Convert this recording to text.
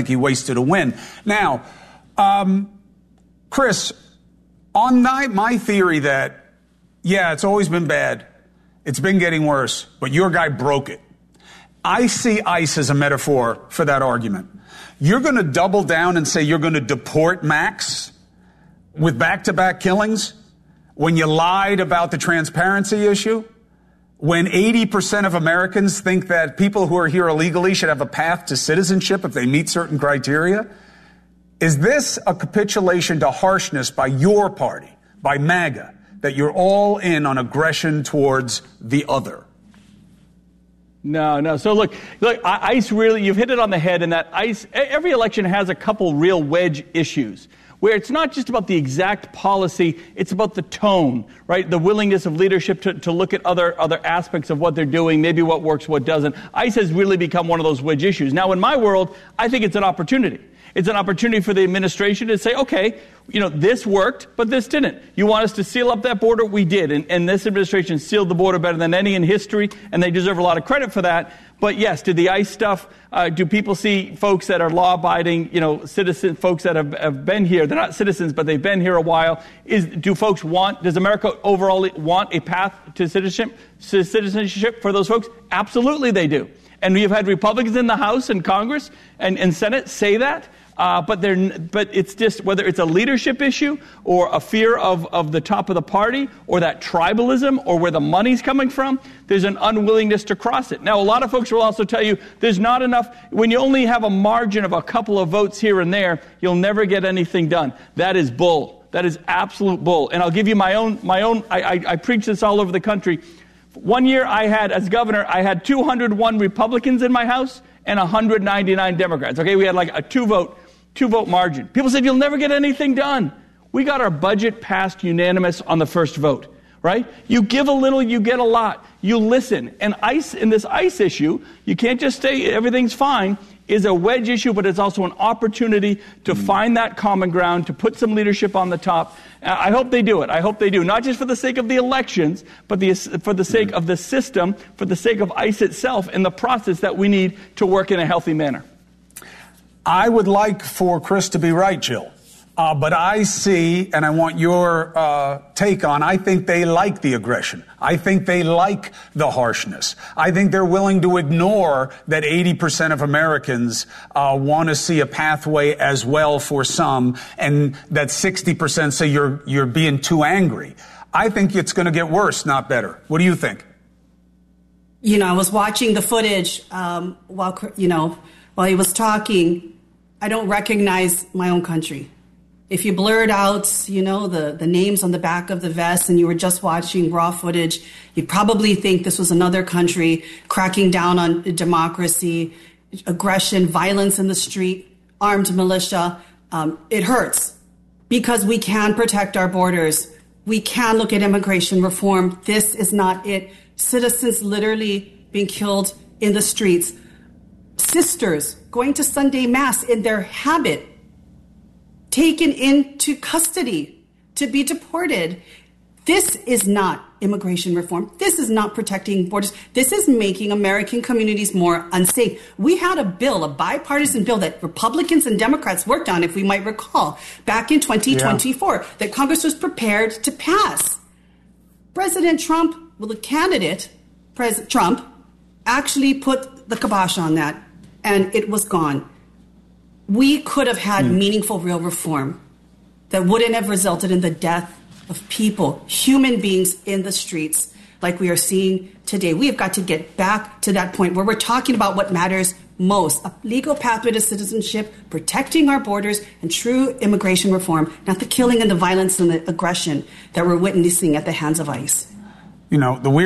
think he wasted a win. Now, Chris, on my theory that, yeah, it's always been bad. It's been getting worse, but your guy broke it. I see ICE as a metaphor for that argument. You're going to double down and say you're going to deport Max with back-to-back killings when you lied about the transparency issue, when 80% of Americans think that people who are here illegally should have a path to citizenship if they meet certain criteria. Is this a capitulation to harshness by your party, by MAGA, that you're all in on aggression towards the other? No. So look, ICE really, you've hit it on the head in that ICE, every election has a couple real wedge issues where it's not just about the exact policy, it's about the tone, right? The willingness of leadership to look at other aspects of what they're doing, maybe what works, what doesn't. ICE has really become one of those wedge issues. Now, in my world, I think it's an opportunity. It's an opportunity for the administration to say, okay, this worked, but this didn't. You want us to seal up that border? We did. And this administration sealed the border better than any in history, and they deserve a lot of credit for that. But yes, did the ICE stuff, do people see folks that are law-abiding, citizens, folks that have been here? They're not citizens, but they've been here a while. Does America overall want a path to citizenship for those folks? Absolutely they do. And we've had Republicans in the House and Congress and Senate say that. But it's just whether it's a leadership issue or a fear of the top of the party or that tribalism or where the money's coming from, there's an unwillingness to cross it. Now, a lot of folks will also tell you there's not enough. When you only have a margin of a couple of votes here and there, you'll never get anything done. That is bull. That is absolute bull. And I'll give you my own. I preach this all over the country. One year as governor, I had 201 Republicans in my House and 199 Democrats. Okay, we had like a two vote margin. People said, you'll never get anything done. We got our budget passed unanimous on the first vote, right? You give a little, you get a lot. You listen. And in this ICE issue, you can't just say everything's fine, is a wedge issue, but it's also an opportunity to find that common ground, to put some leadership on the top. I hope they do it. I hope they do. Not just for the sake of the elections, but for the sake of the system, for the sake of ICE itself and the process that we need to work in a healthy manner. I would like for Chris to be right, Jill. But I see, and I want your take on, I think they like the aggression. I think they like the harshness. I think they're willing to ignore that 80% of Americans want to see a pathway as well for some, and that 60% say you're being too angry. I think it's going to get worse, not better. What do you think? I was watching the footage while he was talking. I don't recognize my own country. If you blurred out, the names on the back of the vest and you were just watching raw footage, you'd probably think this was another country cracking down on democracy, aggression, violence in the street, armed militia. It hurts because we can protect our borders. We can look at immigration reform. This is not it. Citizens literally being killed in the streets. Sisters going to Sunday Mass in their habit, taken into custody to be deported. This is not immigration reform. This is not protecting borders. This is making American communities more unsafe. We had a bipartisan bill that Republicans and Democrats worked on, if we might recall, back in 2024, that Congress was prepared to pass. President Trump, the candidate, President Trump, actually put the kibosh on that, and it was gone. We could have had meaningful, real reform that wouldn't have resulted in the death of people, human beings in the streets like we are seeing today. We have got to get back to that point where we're talking about what matters most, a legal pathway to citizenship, protecting our borders, and true immigration reform, not the killing and the violence and the aggression that we're witnessing at the hands of ICE. The